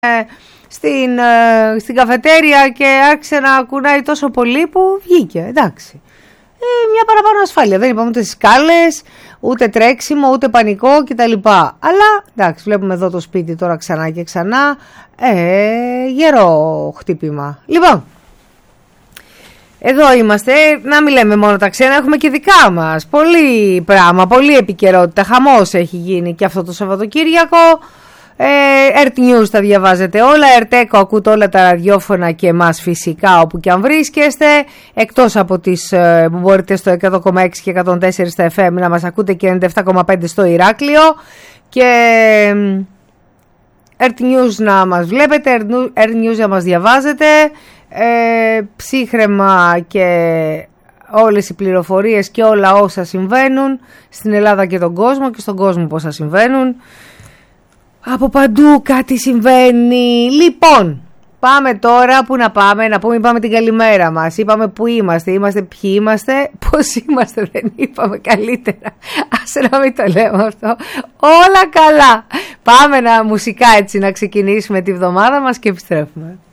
στην καφετέρια και άρχισε να κουνάει τόσο πολύ που βγήκε, εντάξει. Μια παραπάνω ασφάλεια, δεν είπαμε ούτε σκάλες, ούτε τρέξιμο, ούτε πανικό κτλ. Αλλά εντάξει, βλέπουμε εδώ το σπίτι τώρα ξανά και ξανά, γερό χτύπημα. Λοιπόν, εδώ είμαστε, να μην λέμε μόνο τα ξένα, έχουμε και δικά μας, πολύ πράγμα, πολύ επικαιρότητα, χαμός έχει γίνει και αυτό το Σαββατοκύριακο. Earth News τα διαβάζετε όλα, Earth Echo ακούτε όλα τα ραδιόφωνα και εμάς φυσικά όπου και αν βρίσκεστε, εκτός από τις που μπορείτε στο 100,6 και 104 στα FM να μας ακούτε και 97,5 στο Ηράκλειο και Earth News να μας βλέπετε, Earth News να μας διαβάζετε, ψύχρεμα και όλες οι πληροφορίες και όλα όσα συμβαίνουν στην Ελλάδα και τον κόσμο και στον κόσμο πόσα συμβαίνουν. Από παντού κάτι συμβαίνει. Λοιπόν, πάμε τώρα, πού να πούμε, είπαμε την καλημέρα μας, είπαμε που είμαστε, ποιοι είμαστε, πώς είμαστε, δεν είπαμε καλύτερα. Άσε να μην το λέμε αυτό. Όλα καλά. Πάμε μουσικά έτσι να ξεκινήσουμε τη βδομάδα μας και επιστρέφουμε.